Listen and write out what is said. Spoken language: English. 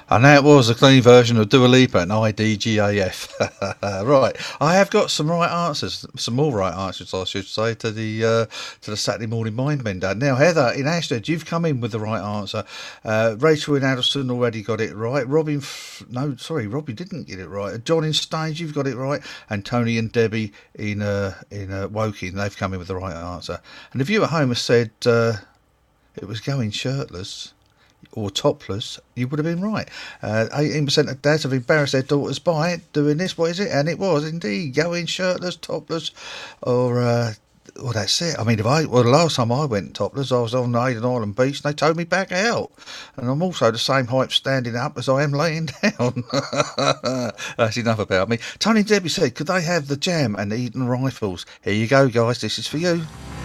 And that was a clean version of Dua Lipa and IDGAF. Right, I have got some right answers, some more right answers, I should say, to the Saturday Morning Mind Bender. Now, Heather in Ashford, you've come in with the right answer. Rachel in Addison already got it right. Robin, Robbie didn't get it right. John in Stage, you've got it right, and Tony and Debbie in Woking, they've come in with the right answer. And if you at home have said it was going shirtless or topless, you would have been right. 18% of dads have embarrassed their daughters by doing this. What is it? And it was indeed going shirtless, topless, or well, that's it. I mean, the last time I went topless, I was on Aden Island Beach, and they towed me back out. And I'm also the same height standing up as I am laying down. That's enough about me. Tony and Debbie said, could they have the jam and the Eton rifles? Here you go, guys. This is for you.